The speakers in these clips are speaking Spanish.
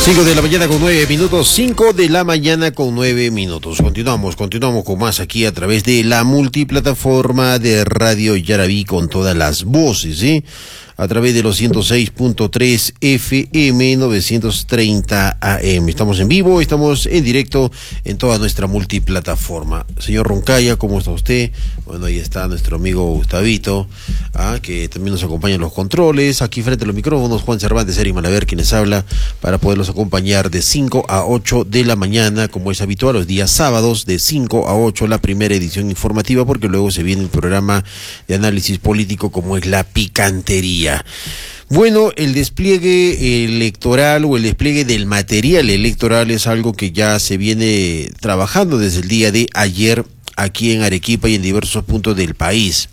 5 de la mañana con 9 minutos, 5 de la mañana con 9 minutos. Continuamos con más aquí a través de la multiplataforma de Radio Yaraví con todas las voces, ¿sí? A través de los 106.3 FM, 930 AM. Estamos en vivo, estamos en directo en toda nuestra multiplataforma. Señor Roncaya, ¿cómo está usted? Bueno, ahí está nuestro amigo Gustavito, que también nos acompaña en los controles. Aquí frente a los micrófonos, Juan Cervantes, Eric Malaver, quienes habla, para poderlos acompañar de 5 a 8 de la mañana, como es habitual, los días sábados, de 5 a 8, la primera edición informativa, porque luego se viene el programa de análisis político, como es La Picantería. Bueno, el despliegue electoral o el despliegue del material electoral es algo que ya se viene trabajando desde el día de ayer aquí en Arequipa y en diversos puntos del país.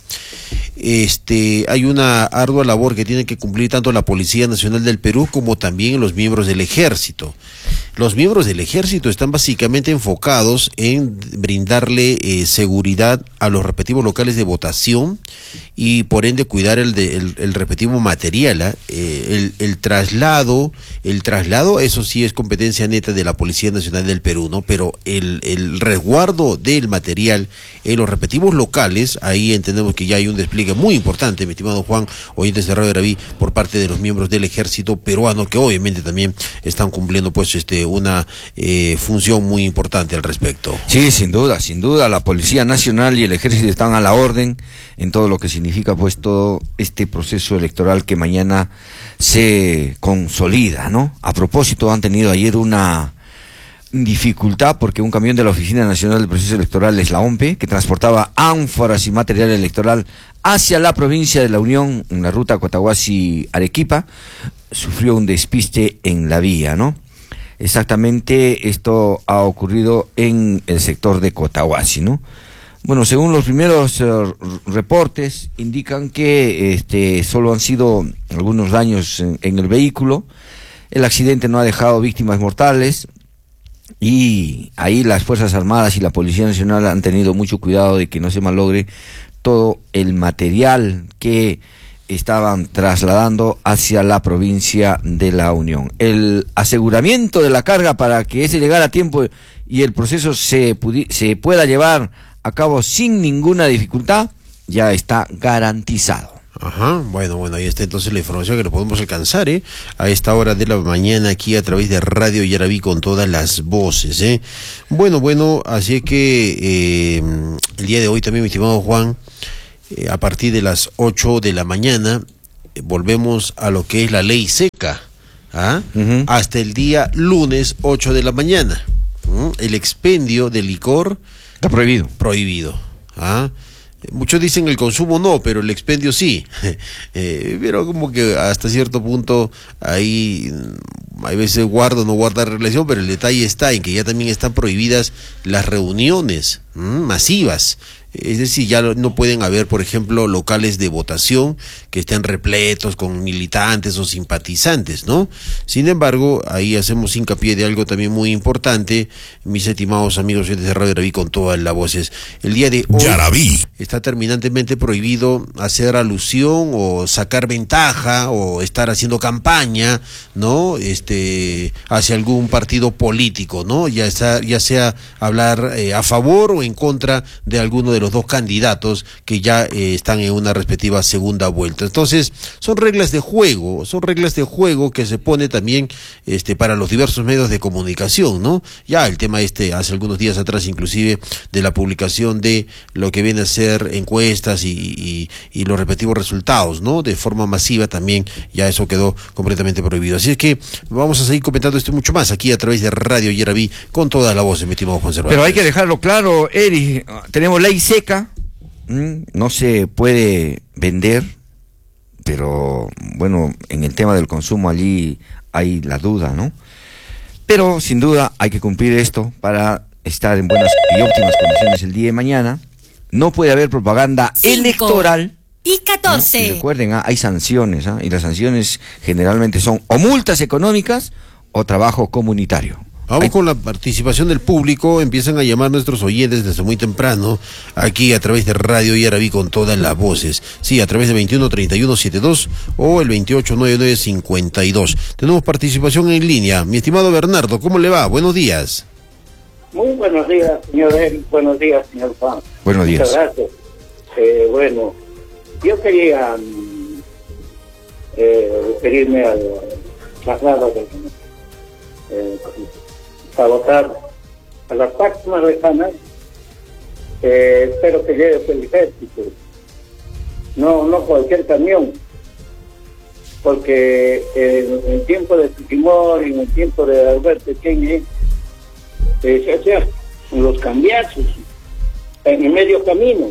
Hay una ardua labor que tiene que cumplir tanto la Policía Nacional del Perú como también los miembros del Ejército. Los miembros del Ejército están básicamente enfocados en brindarle seguridad a los respectivos locales de votación y por ende cuidar el respectivo material. El traslado, eso sí es competencia neta de la Policía Nacional del Perú, ¿no? Pero el resguardo del material en los respectivos locales, ahí entendemos que ya hay un despliegue muy importante, mi estimado Juan, oyentes de Radio Yaraví, por parte de los miembros del Ejército peruano, que obviamente también están cumpliendo pues una función muy importante al respecto. Sí, sin duda, la Policía Nacional y el Ejército están a la orden en todo lo que significa pues todo este proceso electoral que mañana se consolida, ¿no? A propósito, han tenido ayer una dificultad porque un camión de la Oficina Nacional del Proceso Electoral, es la OMPE, que transportaba ánforas y material electoral hacia la provincia de La Unión, en la ruta Cotahuasi-Arequipa, sufrió un despiste en la vía, ¿no? Exactamente, esto ha ocurrido en el sector de Cotahuasi, ¿no? Bueno, según los primeros reportes, indican que solo han sido algunos daños en el vehículo. El accidente no ha dejado víctimas mortales y ahí las Fuerzas Armadas y la Policía Nacional han tenido mucho cuidado de que no se malogre todo el material que estaban trasladando hacia la provincia de La Unión. El aseguramiento de la carga para que ese llegara a tiempo y el proceso se pueda llevar a cabo sin ninguna dificultad ya está garantizado. Ajá, bueno, ahí está entonces la información que lo podemos alcanzar, a esta hora de la mañana aquí a través de Radio Yaraví con todas las voces, Bueno, así es que el día de hoy también, mi estimado Juan, a partir de las 8 de la mañana, volvemos a lo que es la ley seca, hasta el día lunes 8 de la mañana. El expendio de licor está prohibido. Muchos dicen el consumo no, pero el expendio sí. Pero como que hasta cierto punto ahí hay veces guarda o no guarda relación, pero el detalle está en que ya también están prohibidas las reuniones masivas. Es decir, ya no pueden haber, por ejemplo, locales de votación que estén repletos con militantes o simpatizantes, ¿no? Sin embargo, ahí hacemos hincapié de algo también muy importante, mis estimados amigos de Radio Yaraví con todas las voces. El día de hoy Yaraví está terminantemente prohibido hacer alusión o sacar ventaja o estar haciendo campaña, ¿no? Hacia algún partido político, ¿no? Ya sea hablar a favor o en contra de alguno de los dos candidatos que ya están en una respectiva segunda vuelta. Entonces, son reglas de juego que se pone también para los diversos medios de comunicación, ¿no? Ya el tema hace algunos días atrás inclusive de la publicación de lo que viene a ser encuestas y los respectivos resultados, ¿no? De forma masiva también, ya eso quedó completamente prohibido. Así es que vamos a seguir comentando esto mucho más aquí a través de Radio Yaraví con toda la voz, mi estimado Juan Cervantes. Pero hay que dejarlo claro, Eri, tenemos ley seca, no se puede vender, pero bueno, en el tema del consumo allí hay la duda, ¿no? Pero sin duda hay que cumplir esto para estar en buenas y óptimas condiciones el día de mañana. No puede haber propaganda 5 electoral. Y 14. ¿No? Y recuerden, hay sanciones, y las sanciones generalmente son o multas económicas o trabajo comunitario. Vamos con la participación del público. Empiezan a llamar nuestros oyentes desde muy temprano, aquí a través de Radio Yarabí con todas las voces. Sí, a través de 213172 o el 289952. Tenemos participación en línea. Mi estimado Bernardo, ¿cómo le va? Buenos días. Muy buenos días, señor Eric. Buenos días, señor Juan. Buenos días. Muchas gracias. Bueno, yo quería referirme al traslado de sabotar a las partes más lejanas. Espero que llegue el ejército, no cualquier camión, porque en el tiempo de Fujimori, en el tiempo de Alberto Pequeña, se hacían los cambiazos en el medio camino,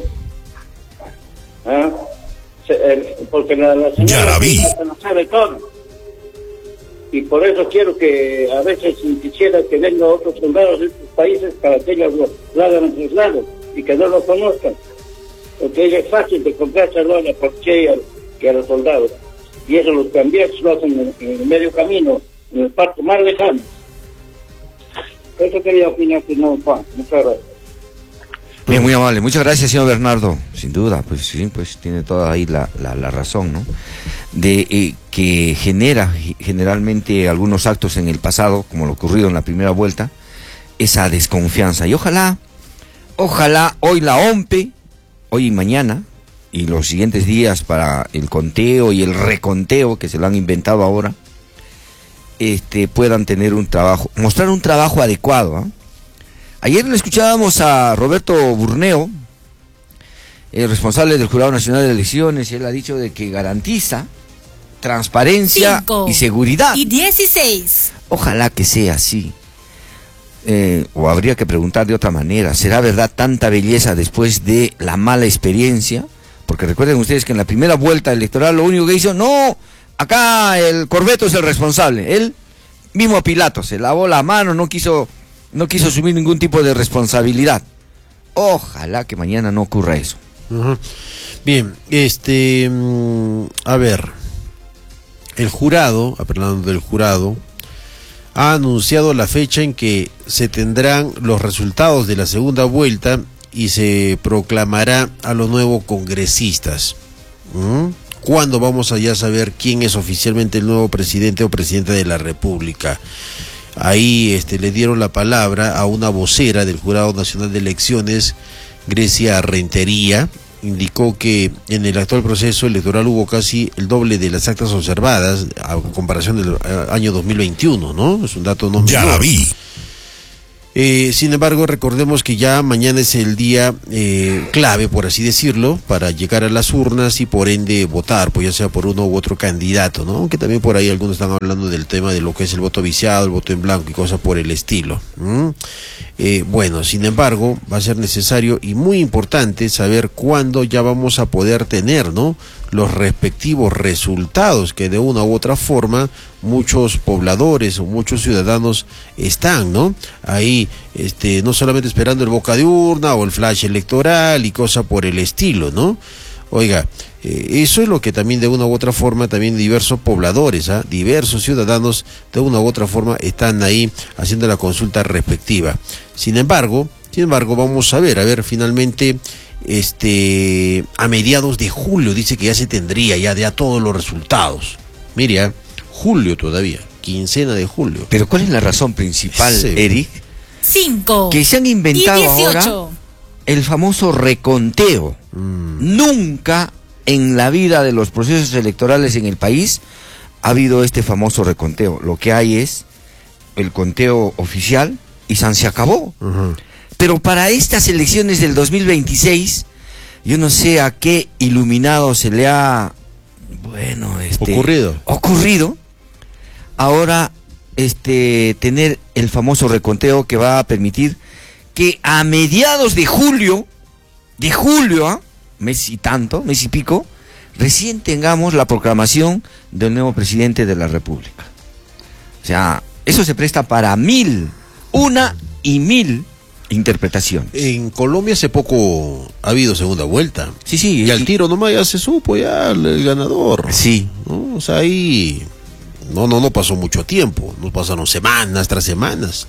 porque la señora no sabe todo. Y por eso quiero que a veces quisiera que vengan otros soldados de estos países para que ellos lo hagan a sus lados y que no lo conozcan. Porque es fácil de comprárselo a la policía que a los soldados. Y eso los cambios lo hacen en el medio camino, en el parque más lejano. Eso quería opinar, señor Juan. Muchas gracias. Bien, muy amable. Muchas gracias, señor Bernardo. Sin duda, pues sí, pues tiene toda ahí la razón, ¿no? De que generalmente algunos actos en el pasado, como lo ocurrido en la primera vuelta, esa desconfianza. Y ojalá hoy la OMPE, hoy y mañana, y los siguientes días para el conteo y el reconteo que se lo han inventado ahora, puedan tener mostrar un trabajo adecuado, ¿eh? Ayer le escuchábamos a Roberto Burneo, el responsable del Jurado Nacional de Elecciones, y él ha dicho de que garantiza transparencia 5 y seguridad. Y 16. Ojalá que sea así. O habría que preguntar de otra manera, ¿será verdad tanta belleza después de la mala experiencia? Porque recuerden ustedes que en la primera vuelta electoral lo único que hizo, no, acá el Corbeto es el responsable. Él mismo Pilato se lavó la mano, no quiso asumir ningún tipo de responsabilidad. Ojalá que mañana no ocurra eso. Uh-huh. Bien, a ver, el jurado, hablando del jurado, ha anunciado la fecha en que se tendrán los resultados de la segunda vuelta y se proclamará a los nuevos congresistas. ¿Cuándo vamos a ya saber quién es oficialmente el nuevo presidente o presidenta de la República? Ahí le dieron la palabra a una vocera del Jurado Nacional de Elecciones, Grecia Rentería. Indicó que en el actual proceso electoral hubo casi el doble de las actas observadas a comparación del año 2021, ¿no? Es un dato no menor. Ya la vi. Sin embargo, recordemos que ya mañana es el día clave, por así decirlo, para llegar a las urnas y por ende votar, pues ya sea por uno u otro candidato, ¿no? Aunque también por ahí algunos están hablando del tema de lo que es el voto viciado, el voto en blanco y cosas por el estilo. Bueno, sin embargo, va a ser necesario y muy importante saber cuándo ya vamos a poder tener, ¿no?, los respectivos resultados que de una u otra forma muchos pobladores o muchos ciudadanos están, ¿no?, ahí, no solamente esperando el boca de urna o el flash electoral y cosas por el estilo, ¿no? Oiga, eso es lo que también de una u otra forma también diversos pobladores, diversos ciudadanos de una u otra forma están ahí haciendo la consulta respectiva. Sin embargo, vamos a ver finalmente, a mediados de julio dice que ya se tendría ya todos los resultados. Mire, julio todavía, quincena de julio. Pero ¿cuál es la razón principal, sí, Eric? 5. Que se han inventado y 18. Ahora el famoso reconteo. Nunca en la vida de los procesos electorales en el país ha habido este famoso reconteo. Lo que hay es el conteo oficial y se acabó. Uh-huh. Pero para estas elecciones del 2026, yo no sé a qué iluminado se le ha, ocurrido ahora tener el famoso reconteo que va a permitir que a mediados de julio, mes y pico, recién tengamos la proclamación del nuevo presidente de la República. O sea, eso se presta para 1000 interpretaciones. En Colombia hace poco ha habido segunda vuelta. Sí. Y al tiro nomás ya se supo ya el ganador. Sí. ¿No? O sea, ahí No pasó mucho tiempo, no pasaron semanas tras semanas.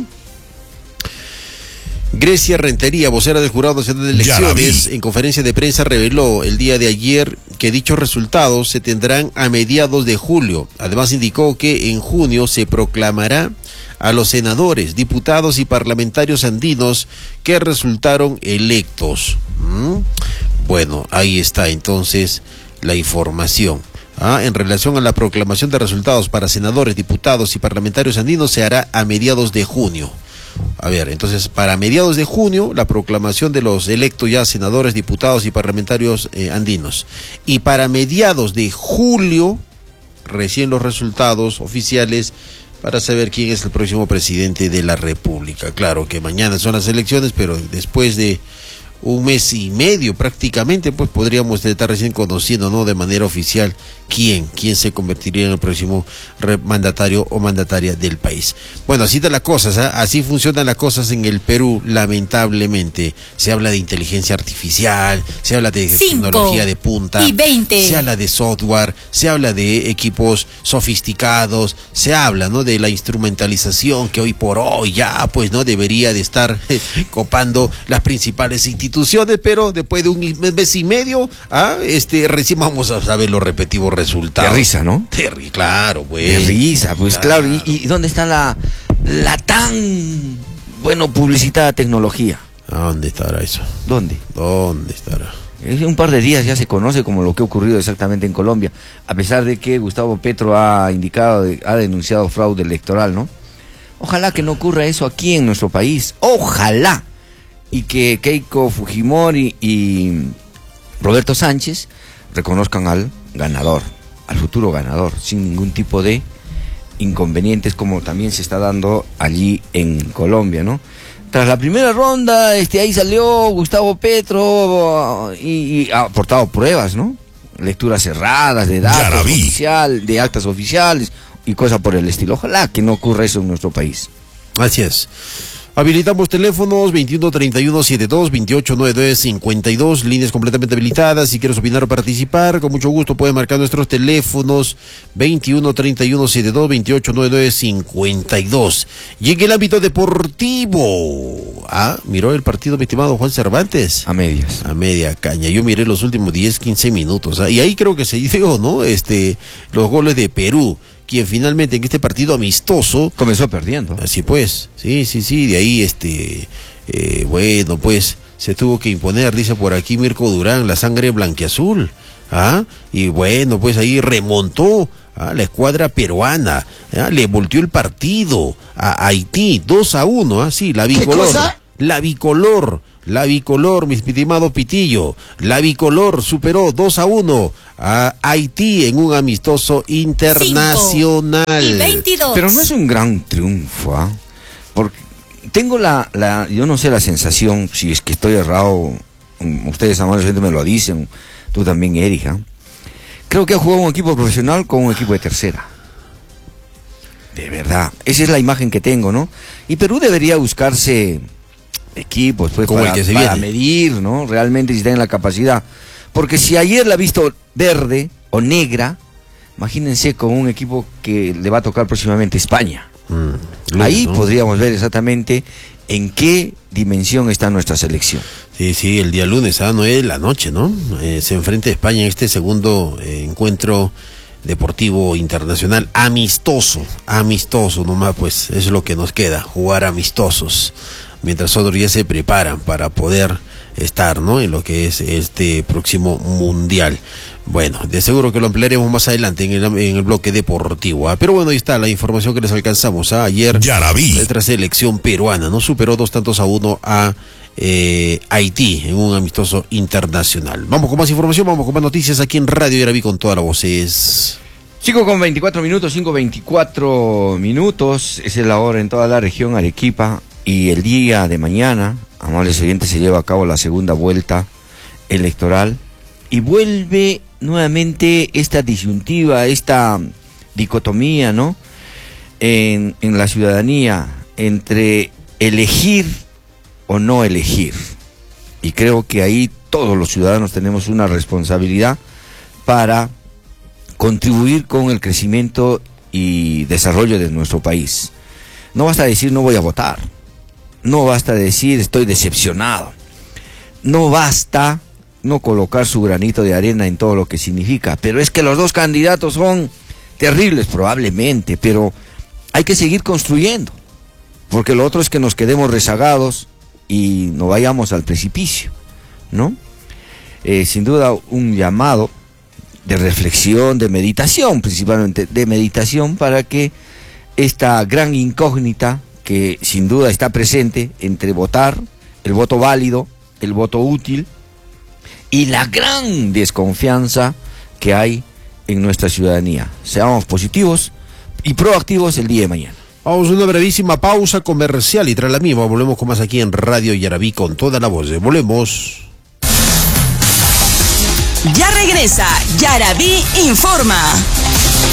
Grecia Rentería, vocera del Jurado Nacional de Elecciones, en conferencia de prensa reveló el día de ayer que dichos resultados se tendrán a mediados de julio. Además indicó que en junio se proclamará a los senadores, diputados y parlamentarios andinos que resultaron electos. Bueno, ahí está entonces la información. En relación a la proclamación de resultados para senadores, diputados y parlamentarios andinos se hará a mediados de junio. A ver, entonces para mediados de junio la proclamación de los electos ya senadores, diputados y parlamentarios andinos. Y para mediados de julio, recién los resultados oficiales para saber quién es el próximo presidente de la República. Claro que mañana son las elecciones, pero después de un mes y medio prácticamente, pues podríamos estar recién conociendo, ¿no?, de manera oficial quién se convertiría en el próximo mandatario o mandataria del país. Bueno, así están las cosas, así funcionan las cosas en el Perú, lamentablemente. Se habla de inteligencia artificial, se habla de tecnología de punta, se habla de software, se habla de equipos sofisticados, se habla, ¿no?, de la instrumentalización que hoy por hoy ya, pues, no debería de estar copando las principales instituciones, pero después de un mes y medio, recién vamos a saber los respectivos resultados. De risa, ¿no? Claro, pues. De risa, pues claro. ¿Y dónde está la tan, publicitada tecnología? ¿Dónde estará eso? ¿Dónde estará? En un par de días ya se conoce como lo que ha ocurrido exactamente en Colombia, a pesar de que Gustavo Petro ha denunciado fraude electoral, ¿no? Ojalá que no ocurra eso aquí en nuestro país. Ojalá. Y que Keiko Fujimori y Roberto Sánchez reconozcan al ganador, al futuro ganador, sin ningún tipo de inconvenientes, como también se está dando allí en Colombia, ¿no? Tras la primera ronda, ahí salió Gustavo Petro y ha aportado pruebas, ¿no? Lecturas cerradas de datos oficial, de actas oficiales y cosas por el estilo. Ojalá que no ocurra eso en nuestro país. Así es. Habilitamos teléfonos 21-31-72-28-92-52, líneas completamente habilitadas. Si quieres opinar o participar, con mucho gusto puedes marcar nuestros teléfonos 21-31-72-28-99-52. Y en el ámbito deportivo, miró el partido, mi estimado Juan Cervantes. A medias. A media caña. Yo miré los últimos 10-15 minutos. Y ahí creo que se dio, ¿no? Los goles de Perú, quien finalmente en este partido amistoso comenzó perdiendo. Así pues, sí, de ahí pues se tuvo que imponer, dice por aquí Mirko Durán, la sangre blanquiazul, y bueno, pues ahí remontó la escuadra peruana, le volteó el partido a Haití 2-1, sí, la bicolor, mi estimado Pitillo, la bicolor superó 2-1 a Haití en un amistoso internacional. 22. Pero no es un gran triunfo, porque tengo yo no sé la sensación, si es que estoy errado, ustedes amablemente me lo dicen, tú también, Erika. Creo que ha jugado un equipo profesional con un equipo de tercera. De verdad, esa es la imagen que tengo, ¿no? Y Perú debería buscarse equipos pues como para medir, ¿no? Realmente si tienen la capacidad, porque si ayer la ha visto verde o negra, imagínense con un equipo que le va a tocar próximamente España. Ahí podríamos ver exactamente en qué dimensión está nuestra selección. Sí, el día lunes a 9 de la noche, ¿no? Se enfrenta a España en este segundo encuentro deportivo internacional amistoso nomás, pues es lo que nos queda, jugar amistosos, mientras otros ya se preparan para poder estar, ¿no?, en lo que es este próximo mundial. Bueno, de seguro que lo ampliaremos más adelante en el bloque deportivo, pero bueno, ahí está la información que les alcanzamos. Ayer nuestra selección peruana no superó 2-1 a Haití en un amistoso internacional. Vamos con más información, vamos con más noticias aquí en Radio Yaraví con todas las voces. 5:24 minutos, esa es la hora en toda la región Arequipa, y el día de mañana, amables oyentes, se lleva a cabo la segunda vuelta electoral y vuelve nuevamente esta disyuntiva, esta dicotomía, ¿no?, en la ciudadanía entre elegir o no elegir. Y creo que ahí todos los ciudadanos tenemos una responsabilidad para contribuir con el crecimiento y desarrollo de nuestro país. No basta decir no voy a votar, no basta decir estoy decepcionado, no basta no colocar su granito de arena en todo lo que significa, pero es que los dos candidatos son terribles probablemente, pero hay que seguir construyendo, porque lo otro es que nos quedemos rezagados y no vayamos al precipicio, ¿no? Sin duda un llamado de reflexión, de meditación, principalmente de meditación, para que esta gran incógnita que sin duda está presente entre votar, el voto válido, el voto útil, y la gran desconfianza que hay en nuestra ciudadanía. Seamos positivos y proactivos el día de mañana. Vamos a una brevísima pausa comercial y tras la misma volvemos con más aquí en Radio Yarabí con toda la voz. Volvemos. Ya regresa Yarabí Informa.